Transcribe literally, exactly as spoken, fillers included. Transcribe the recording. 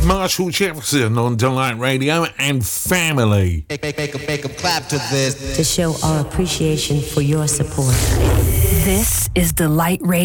Marshall Jefferson on Delight Radio and Family. Make, make, make, 'em, make 'em clap to this. To show our appreciation for your support. This is Delight Radio.